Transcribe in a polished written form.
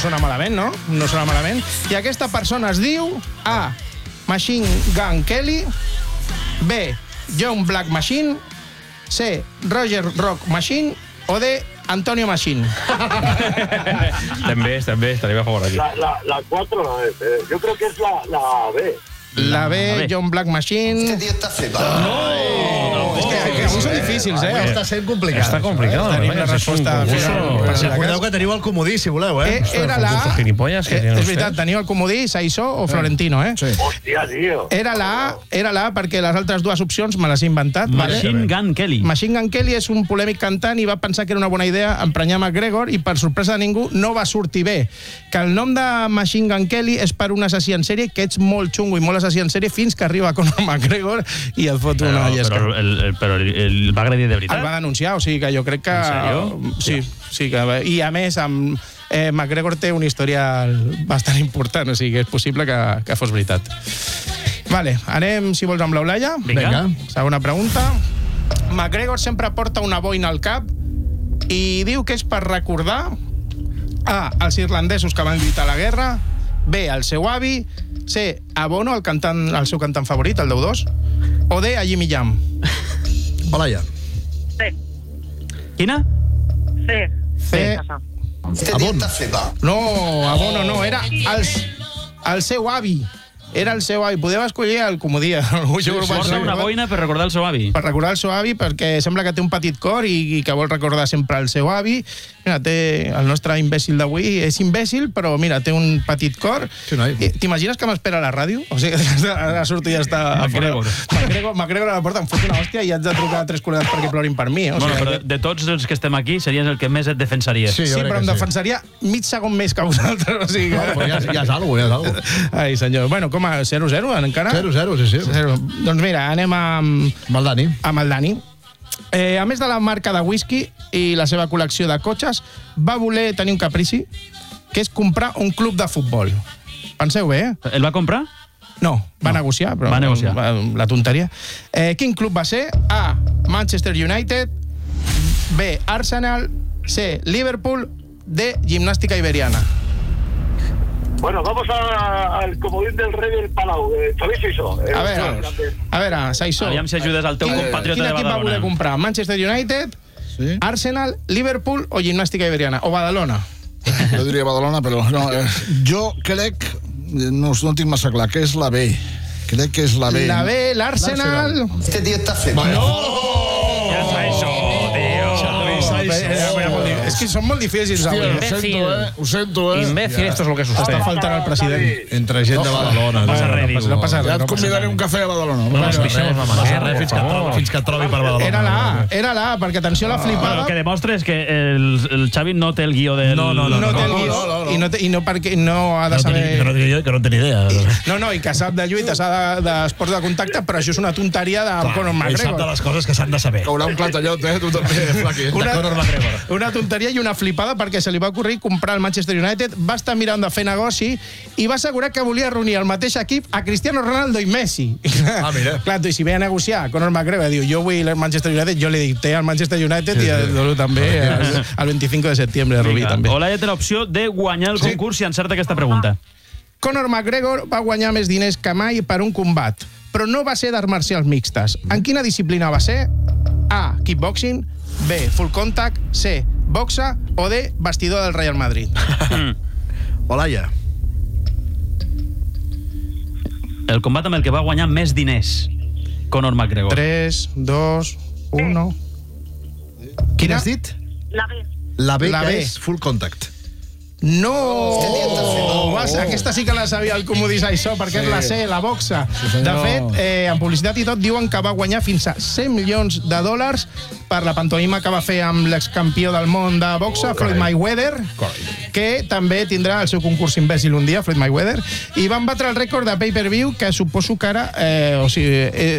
sona malament, no? No sona malament. I aquesta persona es diu A. Machine Gun Kelly, B. John Black Machine, C. Roger Rock Machine o D. Antonio Machine. També estaria a favor aquí. La 4 no es. Yo creo que es la B. La B, John Black Machine. Este tío está flipado. És que avui són difícils, Està sent complicat. Està complicat. Tenim la resposta final. Recordeu que teniu el comodí, si voleu, Era la A. És veritat, teniu el comodí, Saissó o Florentino, Sí. Hòstia, tio. Era la A perquè les altres dues opcions me les he inventat. Machine Gun Kelly. Machine Gun Kelly és un polèmic cantant i va pensar que era una bona idea emprenyar McGregor i, per sorpresa de ningú, no va sortir bé. Que el nom de Machine Gun Kelly és per un assassí en sèrie que ets molt xungo i molt assassí en sèrie fins que arriba Conor McGregor i et fot una llesca. Però el va agredir de veritat? El va denunciar, o sigui que jo crec que... En sèrio? Sí, i a més amb McGregor té un historial bastant important, o sigui que és possible que fos veritat. Vale, anem, si vols, amb l'Eulàlia. Vinga. Segona pregunta. McGregor sempre porta una boina al cap i diu que és per recordar A. Els irlandesos que van lluitar a la guerra, B. El seu avi, C. A Bono, el seu cantant favorit, el d'U2, o D. A Jimmy Jam. Olaia. C. Quina? C. C. Este tío está flipado. No, a Bono no, era el seu avi. Era el seu avi. Podeu escollir el comodí. Porta una boina per recordar el seu avi. Per recordar el seu avi, perquè sembla que té un petit cor i que vol recordar sempre el seu avi. Mira, el nostre imbècil d'avui és imbècil, però mira, té un petit cor. Sí, noi. T'imagines que m'espera a la ràdio? O sigui, ara surto i ja està... McGregor a la porta em fot una hòstia i haig de trucar a 3 col·legues perquè plorin per mi. Bueno, però de tots els que estem aquí, series el que més et defensaries. Sí, però em defensaria mig segon més que vosaltres. O sigui, ja és algo, ja és algo. Ai, senyor. Bueno, com a 0-0 encara? 0-0, sí. 0. Doncs mira, anem amb el Dani. Amb el Dani. A més de la marca de whisky i la seva col·lecció de cotxes, va voler tenir un caprici, que és comprar un club de futbol. Penseu bé, El va comprar? No, va negociar, però... Va negociar. La tonteria. Quin club va ser? A. Manchester United, B. Arsenal, C. Liverpool, D. Gimnàstica Iberiana. Bueno, vamos al comodín del rey del Palau. ¿Sabéis eso? A veure, Saissó. Aviam si ajudes al teu compatriota Quin de equip va voler Badalona. comprar? Manchester United, Arsenal, Liverpool o Gimnàstica Iberiana? O Badalona? Jo diria Badalona, però no, jo crec, no tinc massa clar, que és la B. Crec que és la B. La B, l'Arsenal. Este tío está flipado. Ja és això, tio. És que són molt difícils avui. Ho sento, Imbécil, esto es lo que sucede. Està faltant el president. Entre gent de Badalona. No passa res, diu. No passa res. Ja et convidaré un cafè a Badalona. No passa res fins que et trobi per Badalona. Era la A, perquè atenció a la flipada. El que demostra és que el Xavi no té el guió del... No té el guió i no perquè no ha de saber... Que no té ni idea. No, i que sap de lluita, sap d'esports de contacte, però això és una tonteria de Conor Ell sap de McGregor. les coses que s'han de saber. Caurà un clatallot, tu també, Flaqui. Una tonteria i una flipada perquè se li va ocorrir comprar el Manchester United, va estar mirant de fer negoci i va assegurar que volia reunir al mateix equip a Cristiano Ronaldo i Messi. Mira. Clar, i si ve a negociar Conor McGregor, diu, jo vull el Manchester United, jo li dic, té el Manchester United i el també el 25 de setembre, Rubí, també. Olaia té l'opció de guanyar el concurs si encerta aquesta pregunta. Conor McGregor va guanyar més diners que mai per un combat, però no va ser d'arts marcials mixtes. En quina disciplina va ser? A. Kickboxing, B. Full contact, C. Boxa o D. Vestidor del Real Madrid. Olaia. El combat amb el que va guanyar més diners, Conor McGregor. 3, 2, 1... Quin has dit? La B. La B, La que B. és full contact. No! Aquesta sí que la sabia el comodí Saissó, perquè és la C, la boxa. De fet, en publicitat i tot, diuen que va guanyar fins a $100 milions per la pantomima que va fer amb l'excampió del món de boxa, Floyd Mayweather, que també tindrà el seu concurs imbècil un dia, Floyd Mayweather, i van batre el rècord de pay-per-view, que suposo que ara...